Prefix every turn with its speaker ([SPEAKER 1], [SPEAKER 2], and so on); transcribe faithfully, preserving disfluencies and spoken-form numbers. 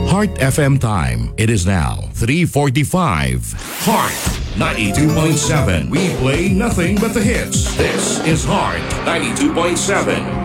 [SPEAKER 1] Heart F M time. It is now three forty-five. Heart ninety-two point seven. We play nothing but the hits. This is Heart ninety-two point seven.